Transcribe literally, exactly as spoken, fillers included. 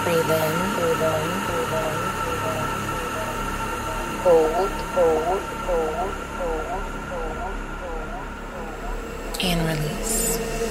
Breathe in, breathe in, breathe in, breathe in. Hold, hold, hold, hold, hold, hold, hold, and release.